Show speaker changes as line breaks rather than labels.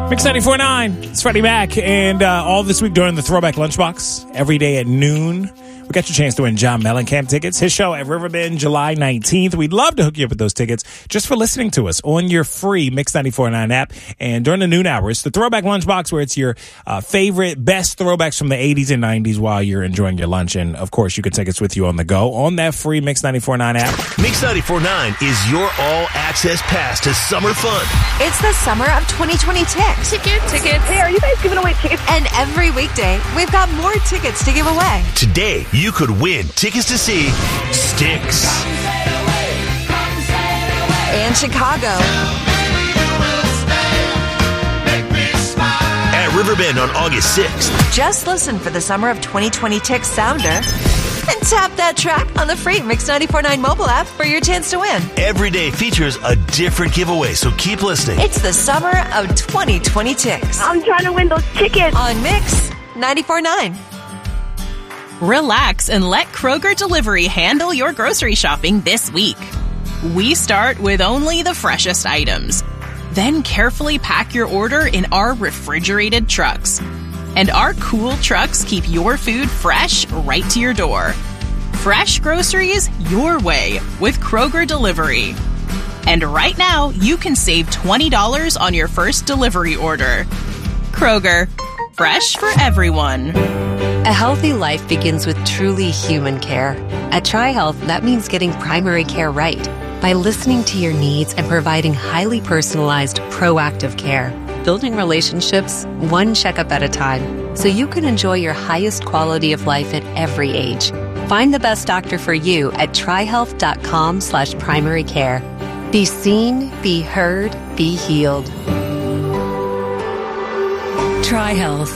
Mix 94.9. It's Freddie Mac. And all this week during the Throwback Lunchbox, every day at noon, we got your chance to win John Mellencamp tickets. His show at Riverbend, July 19th. We'd love to hook you up with those tickets just for listening to us on your free Mix 94.9 app. And during the noon hours, the Throwback Lunchbox, where it's your favorite, best throwbacks from the 80s and 90s while you're enjoying your lunch. And, of course, you can take us with you on the go on that free Mix 94.9 app.
Mix 94.9 is your all-access pass to summer fun.
It's the summer of 2020 Tickets.
Tickets. Hey, are you guys giving away tickets?
And every weekday, we've got more tickets to give away.
Today, you could win tickets to see Styx
And Chicago.
At Riverbend on August 6th.
Just listen for the summer of 2020 Tickets sounder and tap that track on the free Mix 94.9 mobile app for your chance to win.
Every day features a different giveaway, so keep listening.
It's the summer of 2020 Tickets.
I'm trying to win those tickets.
On Mix 94.9.
Relax and let Kroger Delivery handle your grocery shopping this week. We start with only the freshest items. Then carefully pack your order in our refrigerated trucks. And our cool trucks keep your food fresh right to your door. Fresh groceries your way with Kroger Delivery. And right now, you can save $20 on your first delivery order. Kroger, fresh for everyone.
A healthy life begins with truly human care. At TriHealth, that means getting primary care right by listening to your needs and providing highly personalized, proactive care. Building relationships one checkup at a time so you can enjoy your highest quality of life at every age. Find the best doctor for you at trihealth.com/primary care. Be seen, be heard, be healed. TriHealth.